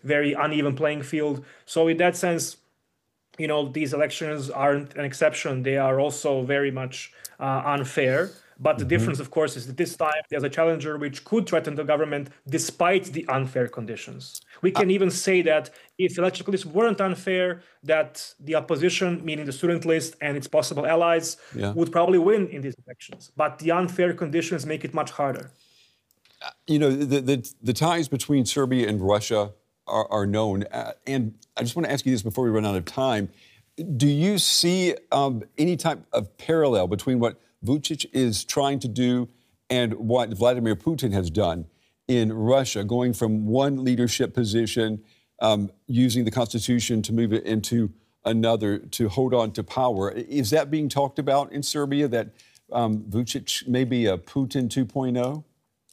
very uneven playing field. So in that sense, these elections aren't an exception. They are also very much unfair. But the difference, of course, is that this time there's a challenger which could threaten the government despite the unfair conditions. We can even say that if electoral conditions weren't unfair, that the opposition, meaning the student list and its possible allies, would probably win in these elections. But the unfair conditions make it much harder. The ties between Serbia and Russia are known. And I just want to ask you this before we run out of time. Do you see any type of parallel between what Vučić is trying to do and what Vladimir Putin has done in Russia, going from one leadership position, using the Constitution to move it into another to hold on to power? Is that being talked about in Serbia, that Vučić may be a Putin 2.0?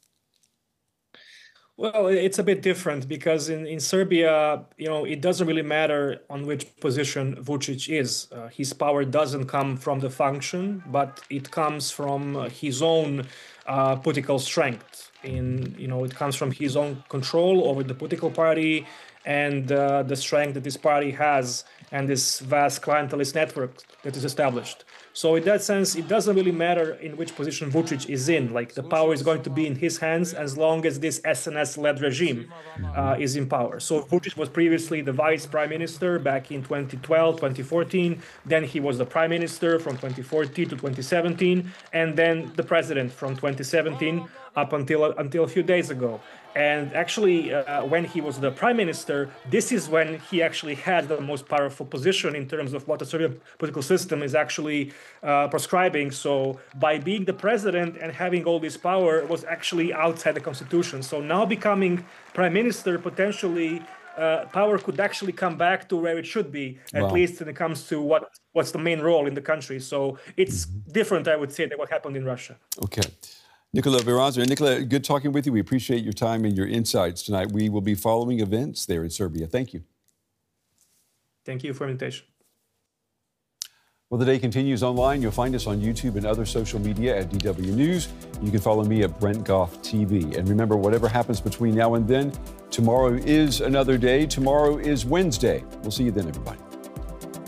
Well, it's a bit different because in Serbia, it doesn't really matter on which position Vučić is. His power doesn't come from the function, but it comes from his own political strength. It comes from his own control over the political party and the strength that this party has and this vast clientelist network that is established. So in that sense, it doesn't really matter in which position Vučić is in. Like, the power is going to be in his hands as long as this SNS-led regime is in power. So Vučić was previously the vice prime minister back in 2012, 2014. Then he was the prime minister from 2014 to 2017. And then the president from 2017 up until a few days ago. And actually, when he was the prime minister, this is when he actually had the most powerful position in terms of what the Serbian political system is actually prescribing. So by being the president and having all this power was actually outside the constitution. So now becoming prime minister, potentially power could actually come back to where it should be, at least when it comes to what's the main role in the country. So it's different, I would say, than what happened in Russia. Okay. Nikola Virazar. Nikola, good talking with you. We appreciate your time and your insights tonight. We will be following events there in Serbia. Thank you. Thank you for the invitation. Well, the day continues online. You'll find us on YouTube and other social media at DW News. You can follow me at Brent Goff TV. And remember, whatever happens between now and then, tomorrow is another day. Tomorrow is Wednesday. We'll see you then, everybody.